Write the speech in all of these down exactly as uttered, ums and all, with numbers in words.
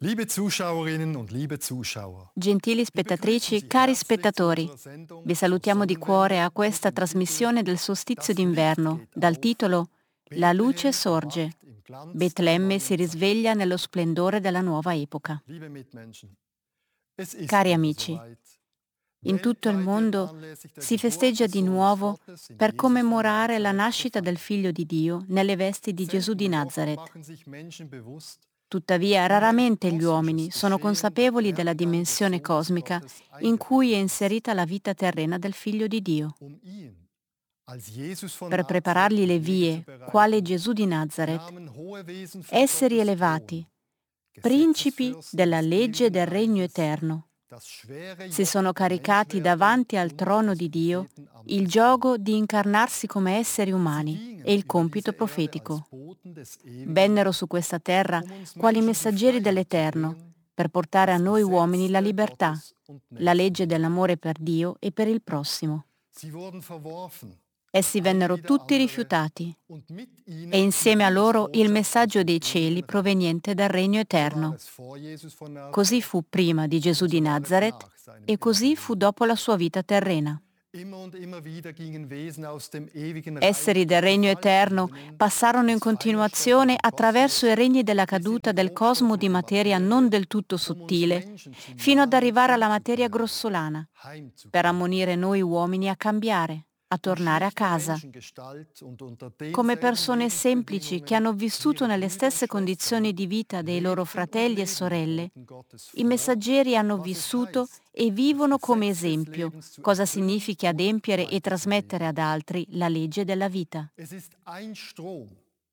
Liebe Zuschauerinnen und liebe Zuschauer, Gentili wir begrüßen spettatrici, Sie cari herzlich zu spettatori, unserer Sendung vi zur salutiamo di cuore a Sonnenwende mit questa dem Titel trasmissione del solstizio Das Licht d'inverno geht dal auf, titolo La luce Bethlehem sorge, erwacht im Glanz einer Betlemme neuen si Zeit. risveglia nello splendore della nuova epoca. Liebe Mitmenschen, es ist Cari wieder amici, soweit. in tutto il Weltweit wird mondo anlässlich der si Geburt festeggia des di Sohnes nuovo Gottes in per Jesus von commemorare la Nazareth nascita del gefeiert. Figlio di Dio nelle vesti di Gesù Selten di jedoch Nazareth. machen sich Menschen bewusst, Tuttavia, in welch raramente gli kosmisches uomini sono Geschehen der consapevoli della Werdegang des dimensione Sohnes cosmica Gottes in cui è eingebettet ist. inserita la vita terrena del Figlio di Dio. Um ihn als Jesus von Per Nazareth preparargli den le Weg zu vie, quale bereiten, Gesù di Nazareth, nahmen hohe Wesen vor esseri Gottes elevati, Thron, principi Gesetzesfürsten della des legge ewigen del regno Reiches, eterno, das schwere si Joch sono der caricati Menschwerdung davanti al und trono des di Dio il Prophetenamtes an. giogo di incarnarsi come esseri Sie umani e gingen il über compito diese Erde als profetico. Boten des Ewigen, Vennero su questa terra um uns quali Menschen die messaggeri Freiheit zu dell'Eterno bringen, per portare a das noi uomini la Gesetz libertà, Gottes und la legge Nächstenliebe. dell'amore per Dio e per il prossimo. Sie wurden verworfen, Essi alle vennero wieder tutti andere, rifiutati und mit e ihnen die insieme a loro il Himmelsbotschaft aus messaggio dem dei ewigen cieli Reich. proveniente dal regno So war eterno. es vor Jesus von Così Nazareth fu prima di Gesù und di so war es Nazareth nach seinem e così fu Erdenleben. dopo la sua vita terrena. Immer und immer wieder gingen Wesen aus dem ewigen Esseri Reich del in die regno eterno Fallebenen passarono in des continuazione feinerstofflichen attraverso i Kosmos regni della bis in caduta die del cosmo di hochstoffliche materia non Materie, del tutto um uns sottile, Menschen zu fino ad mahnen, arrivare alla materia umzukehren, grossolana, per heimzukehren. ammonire noi uomini a cambiare, a In tornare a schlichter casa, Menschengestalt und unter come denselben persone semplici che Lebensbedingungen hanno wie vissuto ihre nelle Brüder und stesse condizioni Schwestern di vita dei loro lebten und fratelli e leben die sorelle. Boten Gottes I vor, messaggeri hanno was es vissuto heißt, e das vivono come Gesetz des esempio Lebens zu cosa erfüllen significa und adempiere e trasmettere weiterzugeben. ad altri la legge della vita. Es ist ein Strom,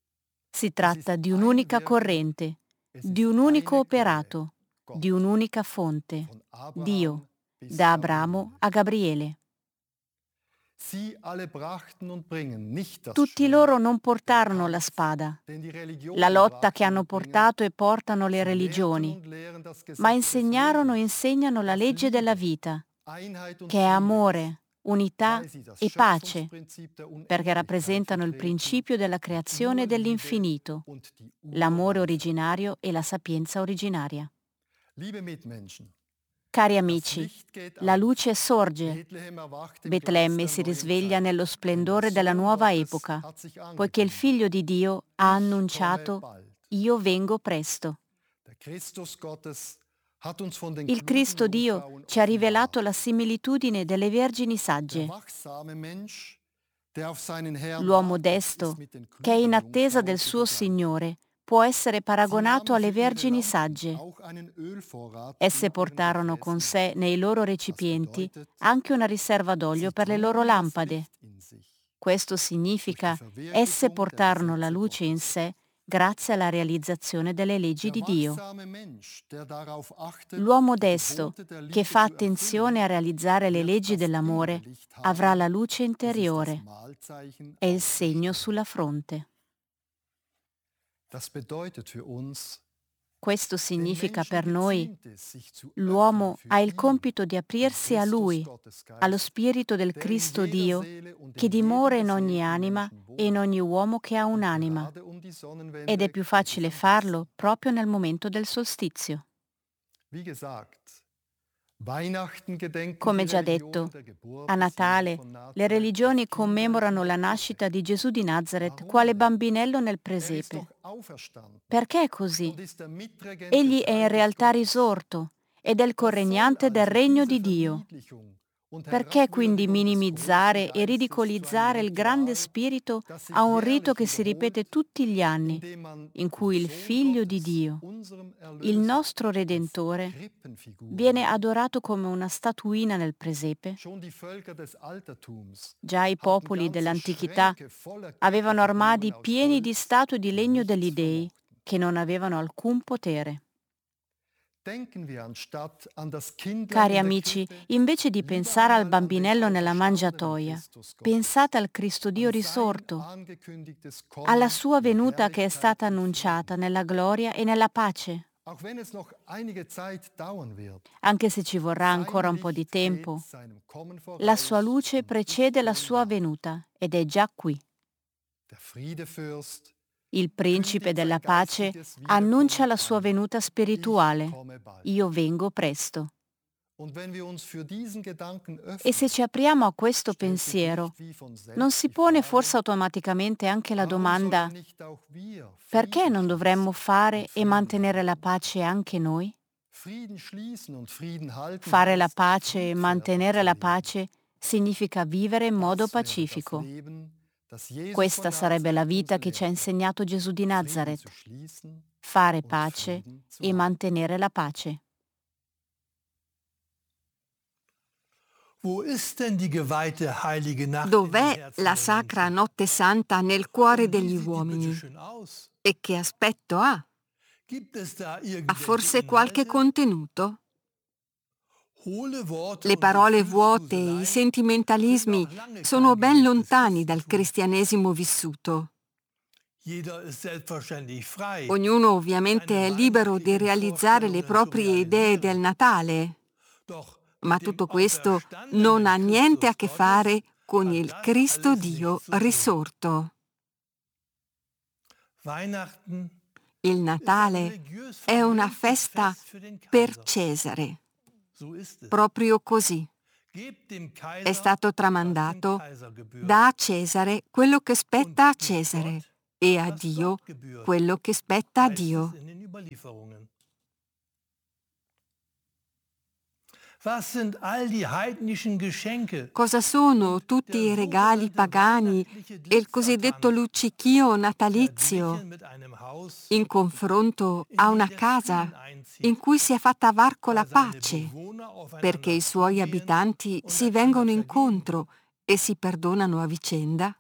Si es ist tratta di ein un'unica Wirken, corrente, es di ist un unico eine Quelle, operato, di Gott, un'unica fonte, von Abraham Dio, bis da Abramo Gabriel. a Gabriele. Sie alle brachten und bringen nicht das Tutti loro Schwert, non den portarono la Kampf, spada, den die la Religionen lotta che brachten hanno und bringen. portato e portano le Sie lehrten religioni, und lehren das ma Gesetz des insegnarono e Lebens, insegnano la das legge della Liebe, vita, Einheit und che è Friede ist, amore, unità weil sie das e pace, Schöpfungsprinzip der perché Unendlichkeit rappresentano il vertreten, principio della die creazione e Urliebe dell'infinito, und die l'amore Urweisheit. originario e la sapienza originaria. Liebe Mitmenschen, Cari das amici, Licht geht la auf. luce sorge. Bethlehem erwacht im Glanz Betlemme der si neuen risveglia Zeit, nello denn der splendore della Sohn nuova Gottes epoca, hat sich poiché il angekündigt. Figlio di Dio ha Ich komme annunciato bald. Io vengo presto. Der Christus Gottes hat uns von den Il klugen Cristo Dio Jungfrauen ci ha rivelato offenbart. la similitudine delle vergini Der sagge. wachsame Mensch, der auf seinen Herrn L'uomo wartet, ist desto, mit den che è klugen in attesa Jungfrauen del zu suo vergleichen. Signore, può essere Sie paragonato nahmen alle für ihre vergini Lampen sagge. auch einen Ölvorrat Esse in ihren portarono con Gefäßen sé mit. nei loro Das recipienti bedeutet, anche una riserva d'olio sie per le loro trugen das lampade. Licht in sich. Questo Durch die significa esse Verwirklichung der portarono la Gesetze luce in Gottes. sé grazie alla realizzazione delle leggi Der di Dio. wachsame Mensch, der darauf achtet, L'uomo die desto, Gebote der che Liebe fa zu attenzione erfüllen, a realizzare le wird leggi das innere dell'amore, Licht avrà haben. la luce Es ist das interiore Mahlzeichen e il auf der segno Stirn. sulla fronte. Das bedeutet für uns, Questo den significa Menschen per noi, geziemt es, sich zu öffnen l'uomo für ha il ihn, compito di den aprirsi a Christus Lui, allo Gottesgeist, Spirito del der in Cristo jeder Dio, Seele und che in jedem dimora in ogni beseelten anima Menschen e in wohnt. ogni uomo che ha Und un'anima, gerade um die ed è Sonnenwende più geht es facile am besten. farlo proprio nel momento del solstizio. Wie gesagt, Weihnachten gedenken die Come già Religionen detto, der Geburt a des Jesus Natale von le Nazareth als religioni Kinderleib in commemorano der la Krippe. nascita di Gesù di Nazareth Warum quale denn? bambinello nel Er ist presepe. doch auferstanden Perché è così? und ist der Mitregent Egli des è in Reiches realtà Gottes. risorto ed è il Was soll corregnante del also regno diese di Dio. Verniedlichung und Perché quindi Herabwürdigung des großen minimizzare e Geistes zu einem ridicolizzare il grande Ritual, spirito das a sich un rito jährlich che si ripete wiederholt, tutti gli anni, indem man in dem cui il Sohn Figlio di Gottes, Dio, unserem il Erlöser, nostro als Redentore, Krippenfigur viene nimmt? adorato come una statuina nel presepe? Schon die Völker des Altertums Già i hatten popoli ganze dell'antichità Schränke voller avevano Krippenfiguren armadi aus pieni di Holz, statue di die legno degli nichts dei vermochten. che non avevano alcun potere. Denken wir anstatt an das Kindlein Cari in der amici, Krippe invece di lieber pensare al einmal an den bambinello nella auferstandenen mangiatoia, Christus Gottes, pensate al Cristo Dio an sein risorto, angekündigtes alla Kommen sua in venuta che è Herrlichkeit stata und annunciata Frieden. nella gloria e nella pace. Auch wenn es noch einige Zeit dauern wird, Anche se ci vorrà sein ancora un po' di Licht geht tempo, seinem Kommen la sua voraus luce und ist precede la schon sua da. venuta ed è già qui. Der Friedefürst Il principe della pace annuncia la sua venuta spirituale. Io vengo presto. E se ci apriamo a questo pensiero, non si pone forse automaticamente anche la domanda: perché non dovremmo fare e mantenere la pace anche noi? Fare la pace e mantenere la pace significa vivere in modo pacifico. Questa sarebbe la vita che ci ha insegnato Gesù di Nazaret: fare pace e mantenere la pace. Dov'è la sacra notte santa nel cuore degli uomini? E che aspetto ha? Ha forse qualche contenuto? Le parole vuote, i sentimentalismi sono ben lontani dal cristianesimo vissuto. Ognuno ovviamente è libero di realizzare le proprie idee del Natale, ma tutto questo non ha niente a che fare con il Cristo Dio risorto. Il Natale è una festa per Cesare. Proprio così. È stato tramandato: dà a Cesare quello che spetta a Cesare e a Dio quello che spetta a Dio. Cosa sono tutti i regali pagani e il cosiddetto luccichio natalizio in confronto a una casa in cui si è fatta varco la pace, perché i suoi abitanti si vengono incontro e si perdonano a vicenda?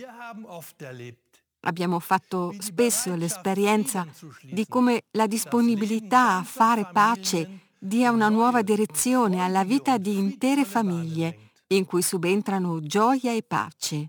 Abbiamo fatto spesso l'esperienza di come la disponibilità a fare pace dia una nuova direzione alla vita di intere famiglie in cui subentrano gioia e pace.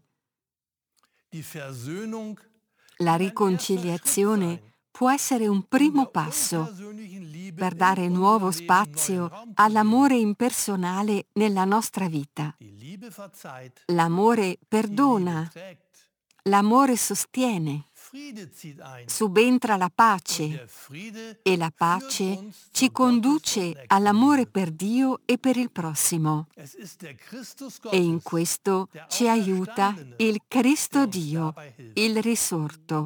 La riconciliazione può essere un primo passo per dare nuovo spazio all'amore impersonale nella nostra vita. L'amore perdona, l'amore sostiene, subentra la pace e la pace ci conduce all'amore per Dio e per il prossimo. E in questo ci aiuta il Cristo Dio, il risorto.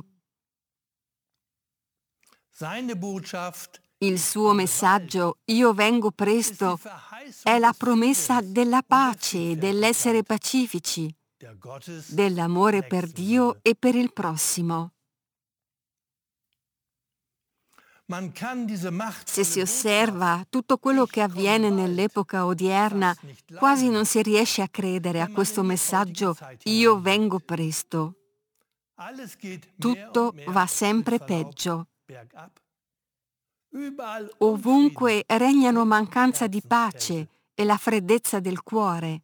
Il suo messaggio, io vengo presto, è la promessa della pace e dell'essere pacifici, dell'amore per Dio e per il prossimo. Se si osserva tutto quello che avviene nell'epoca odierna, quasi non si riesce a credere a questo messaggio io vengo presto. Tutto va sempre peggio. Ovunque regnano mancanza di pace e la freddezza del cuore.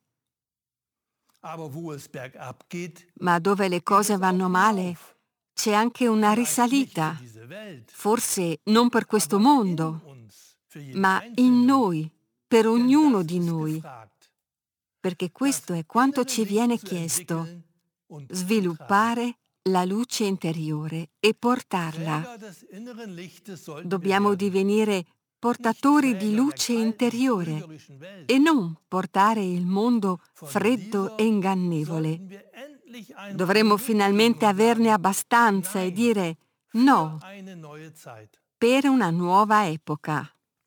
Ma dove le cose vanno male, c'è anche una risalita, forse non per questo mondo, ma in noi, per ognuno di noi, perché questo è quanto ci viene chiesto: sviluppare la luce interiore e portarla. Dobbiamo divenire portatori di luce interiore e non portare il mondo freddo e ingannevole. Dovremmo finalmente averne abbastanza e dire no per una nuova epoca.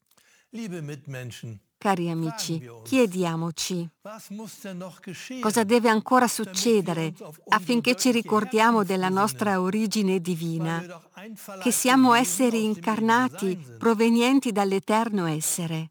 Cari amici, chiediamoci cosa deve ancora succedere affinché ci ricordiamo della nostra origine divina, che siamo esseri incarnati provenienti dall'eterno essere.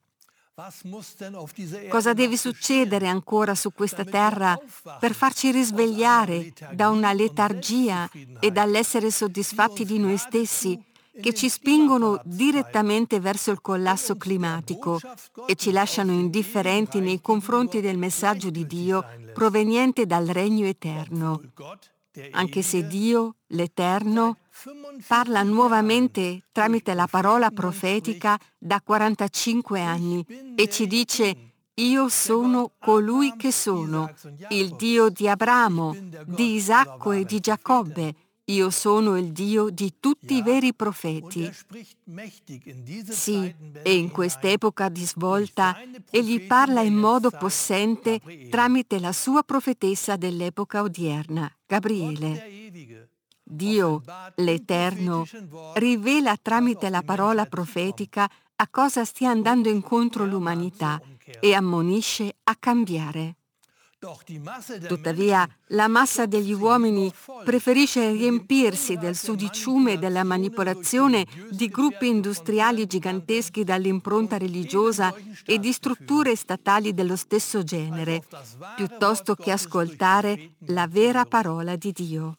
Cosa deve succedere ancora su questa terra per farci risvegliare da una letargia e dall'essere soddisfatti di noi stessi che ci spingono direttamente verso il collasso climatico e ci lasciano indifferenti nei confronti del messaggio di Dio proveniente dal regno eterno, anche se Dio, l'Eterno, parla nuovamente tramite la parola profetica da quarantacinque anni e ci dice: io sono colui che sono, il Dio di Abramo, di Isacco e di Giacobbe, Io sono il Dio di tutti i veri profeti. Sì, e in quest'epoca di svolta egli parla in modo possente tramite la sua profetessa dell'epoca odierna, Gabriele. Dio, l'Eterno, rivela tramite la parola profetica a cosa stia andando incontro l'umanità e ammonisce a cambiare. Tuttavia, la massa degli uomini preferisce riempirsi del sudiciume e della manipolazione di gruppi industriali giganteschi dall'impronta religiosa e di strutture statali dello stesso genere, piuttosto che ascoltare la vera parola di Dio.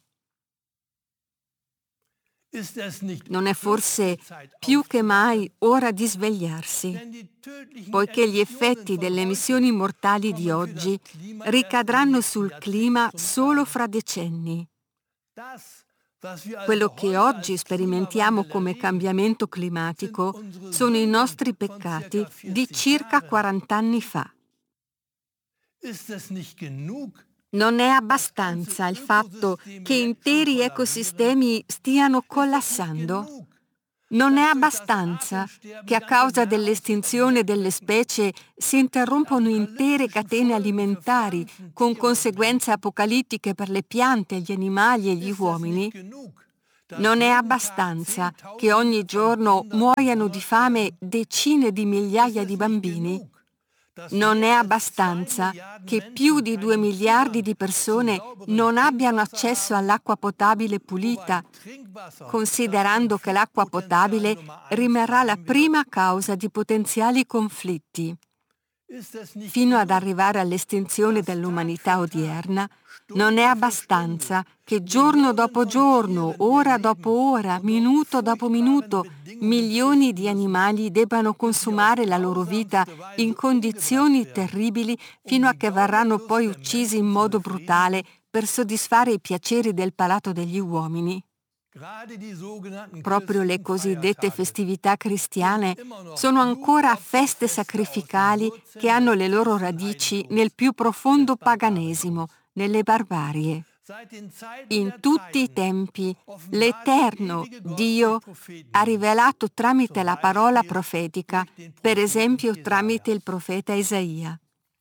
Non è forse più che mai ora di svegliarsi, poiché gli effetti delle emissioni mortali di oggi ricadranno sul clima solo fra decenni. Quello che oggi sperimentiamo come cambiamento climatico sono i nostri peccati di circa quaranta anni fa. Non è abbastanza il fatto che interi ecosistemi stiano collassando? Non è abbastanza che a causa dell'estinzione delle specie si interrompono intere catene alimentari con conseguenze apocalittiche per le piante, gli animali e gli uomini? Non è abbastanza che ogni giorno muoiano di fame decine di migliaia di bambini? Non è abbastanza che più di due miliardi di persone non abbiano accesso all'acqua potabile pulita, considerando che l'acqua potabile rimarrà la prima causa di potenziali conflitti. Fino ad arrivare all'estinzione dell'umanità odierna, non è abbastanza che giorno dopo giorno, ora dopo ora, minuto dopo minuto, milioni di animali debbano consumare la loro vita in condizioni terribili fino a che verranno poi uccisi in modo brutale per soddisfare i piaceri del palato degli uomini. Proprio le cosiddette festività cristiane sono ancora feste sacrificali che hanno le loro radici nel più profondo paganesimo, nelle barbarie. In tutti i tempi, l'Eterno Dio ha rivelato tramite la parola profetica, per esempio tramite il profeta Isaia.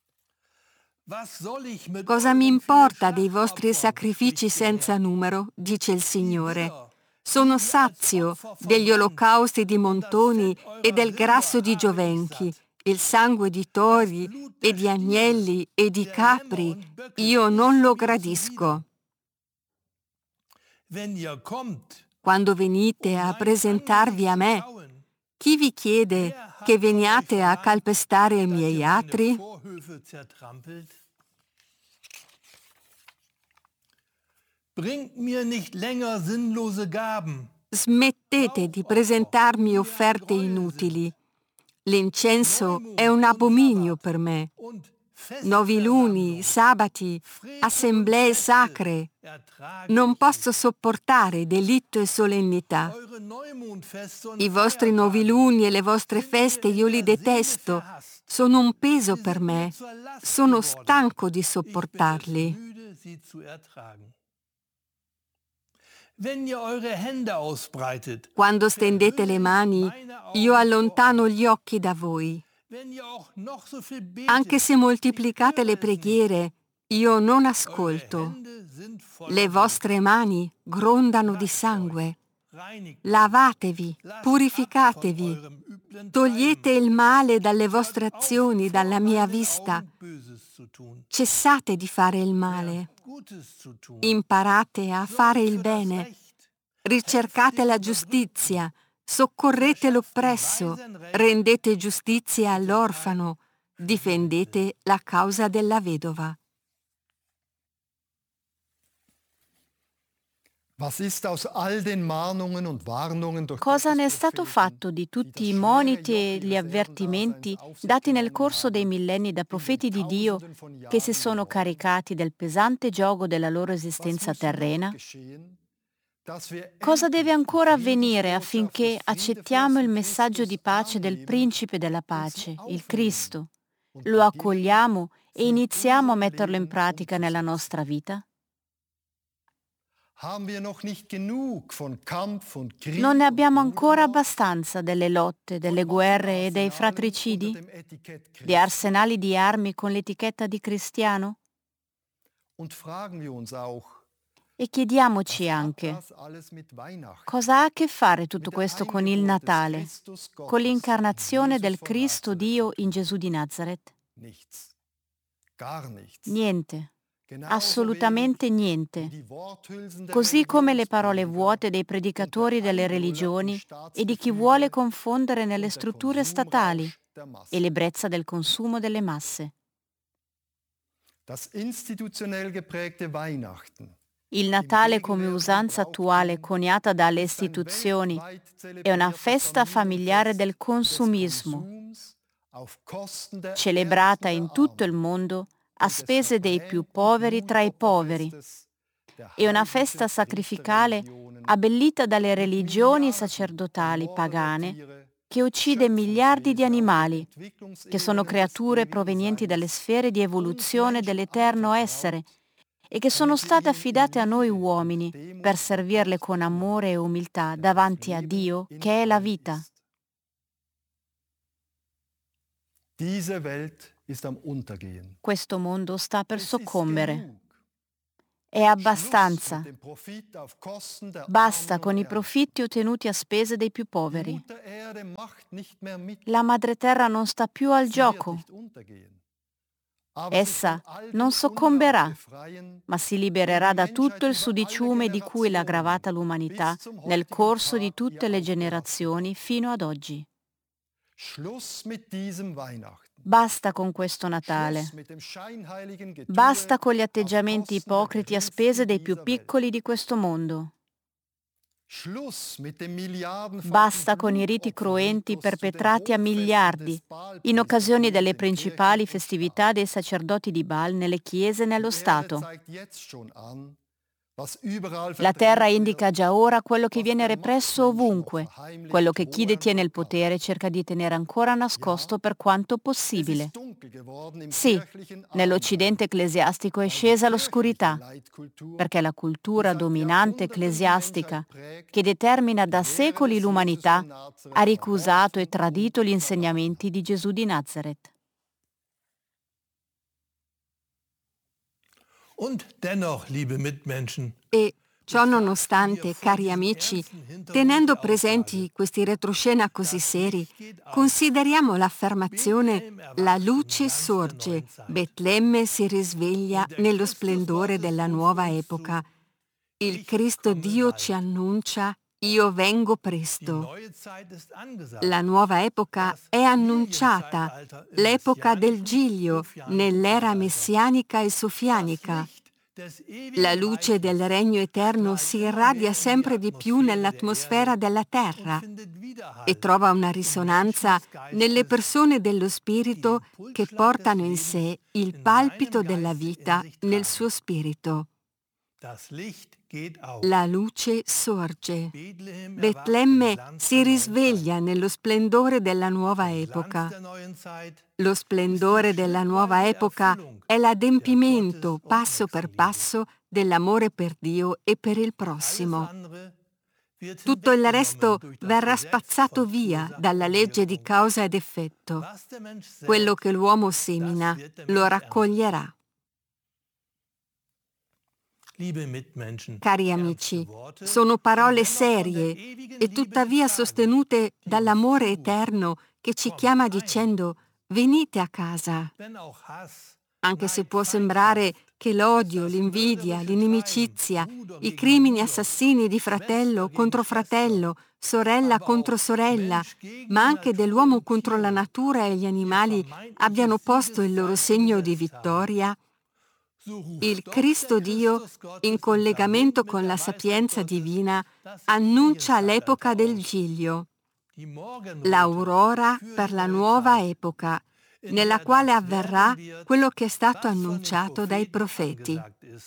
Cosa mi importa dei vostri sacrifici senza numero, dice il Signore. Sono sazio degli olocausti di montoni e del grasso di giovenchi, il sangue di tori e di agnelli e di capri, io non lo gradisco. Quando venite a presentarvi a me, chi vi chiede che veniate a calpestare i miei atri? Smettete di presentarmi offerte inutili. L'incenso è un abominio per me. Noviluni, sabati, assemblee sacre. Non posso sopportare delitto e solennità. I vostri noviluni e le vostre feste io li detesto. Sono un peso per me. Sono stanco di sopportarli. Quando stendete le mani, io allontano gli occhi da voi. Anche se moltiplicate le preghiere, io non ascolto. Le vostre mani grondano di sangue. Lavatevi, purificatevi. Togliete il male dalle vostre azioni, dalla mia vista. Cessate di fare il male. Imparate a fare il bene. Ricercate la giustizia. Soccorrete l'oppresso. Rendete giustizia all'orfano. Difendete la causa della vedova. Cosa ne è stato fatto di tutti i moniti e gli avvertimenti dati nel corso dei millenni da profeti di Dio che si sono caricati del pesante giogo della loro esistenza terrena? Cosa deve ancora avvenire affinché accettiamo il messaggio di pace del Principe della pace, il Cristo, lo accogliamo e iniziamo a metterlo in pratica nella nostra vita? Non ne abbiamo ancora abbastanza delle lotte, delle guerre e dei fratricidi? Di arsenali di armi con l'etichetta di cristiano? E chiediamoci anche, cosa ha a che fare tutto questo con il Natale, con l'incarnazione del Cristo Dio in Gesù di Nazaret? Niente, assolutamente niente. Così come le parole vuote dei predicatori delle religioni e di chi vuole confondere nelle strutture statali e l'ebbrezza del consumo delle masse. Il Natale come usanza attuale coniata dalle istituzioni è una festa familiare del consumismo, celebrata in tutto il mondo a spese dei più poveri tra i poveri. È una festa sacrificale abbellita dalle religioni sacerdotali pagane che uccide miliardi di animali, che sono creature provenienti dalle sfere di evoluzione dell'eterno essere e che sono state affidate a noi uomini per servirle con amore e umiltà davanti a Dio, che è la vita. Questo mondo sta per soccombere. È abbastanza. Basta con i profitti ottenuti a spese dei più poveri. La madre terra non sta più al gioco. Essa non soccomberà, ma si libererà da tutto il sudiciume di cui l'ha gravata l'umanità nel corso di tutte le generazioni fino ad oggi. Basta con questo Natale. Basta con gli atteggiamenti ipocriti a spese dei più piccoli di questo mondo. Basta con i riti cruenti perpetrati a miliardi in occasione delle principali festività dei sacerdoti di Baal nelle chiese e nello Stato. La terra indica già ora quello che viene represso ovunque, quello che chi detiene il potere cerca di tenere ancora nascosto per quanto possibile. Sì, nell'Occidente ecclesiastico è scesa l'oscurità, perché la cultura dominante ecclesiastica, che determina da secoli l'umanità, ha ricusato e tradito gli insegnamenti di Gesù di Nazaret. E ciò nonostante, cari amici, tenendo presenti questi retroscena così seri, consideriamo l'affermazione «La luce sorge, Betlemme si risveglia nello splendore della nuova epoca. Il Cristo Dio ci annuncia, io vengo presto». La nuova epoca è annunciata, l'epoca del Giglio, nell'era messianica e sofianica. La luce del regno eterno si irradia sempre di più nell'atmosfera della terra e trova una risonanza nelle persone dello Spirito che portano in sé il palpito della vita nel suo spirito. La luce sorge. Betlemme si risveglia nello splendore della nuova epoca. Lo splendore della nuova epoca è l'adempimento, passo per passo, dell'amore per Dio e per il prossimo. Tutto il resto verrà spazzato via dalla legge di causa ed effetto. Quello che l'uomo semina lo raccoglierà. Cari amici, sono parole serie e tuttavia sostenute dall'amore eterno che ci chiama dicendo «venite a casa». Anche se può sembrare che l'odio, l'invidia, l'inimicizia, i crimini assassini di fratello contro fratello, sorella contro sorella, ma anche dell'uomo contro la natura e gli animali abbiano posto il loro segno di vittoria, il Cristo Dio, in collegamento con la sapienza divina, annuncia l'epoca del Giglio, l'aurora per la nuova epoca, nella quale avverrà quello che è stato annunciato dai profeti.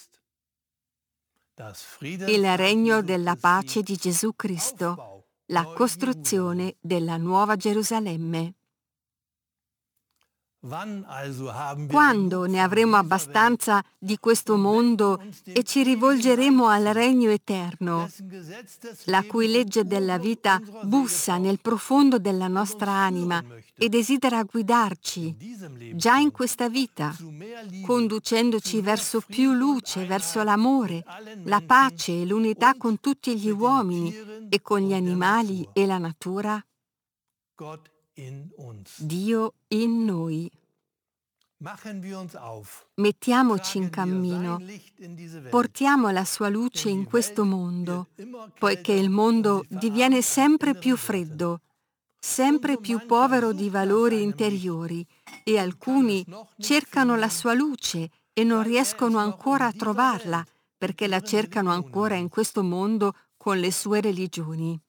Il regno della pace di Gesù Cristo, la costruzione della nuova Gerusalemme. Quando ne avremo abbastanza di questo mondo e ci rivolgeremo al regno eterno, la cui legge della vita bussa nel profondo della nostra anima e desidera guidarci già in questa vita, conducendoci verso più luce, verso l'amore, la pace e l'unità con tutti gli uomini e con gli animali e la natura? Dio in noi. Mettiamoci in cammino, portiamo la sua luce in questo mondo, poiché il mondo diviene sempre più freddo, sempre più povero di valori interiori, e alcuni cercano la sua luce e non riescono ancora a trovarla, perché la cercano ancora in questo mondo con le sue religioni.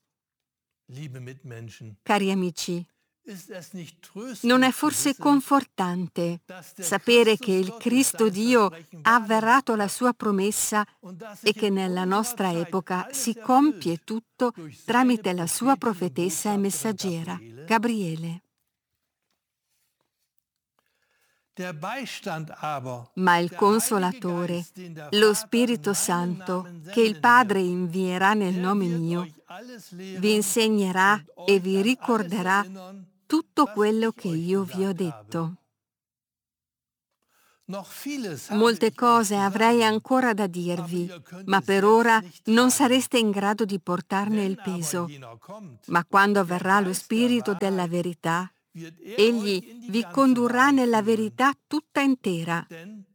Cari amici, non è forse confortante sapere che il Cristo Dio ha avverato la sua promessa e che nella nostra epoca si compie tutto tramite la sua profetessa e messaggera, Gabriele. Ma il Consolatore, lo Spirito Santo, che il Padre invierà nel nome mio, vi insegnerà e vi ricorderà tutto quello che io vi ho detto. Molte cose avrei ancora da dirvi, ma per ora non sareste in grado di portarne il peso. Ma quando verrà lo Spirito della verità, Egli vi condurrà nella verità tutta intera,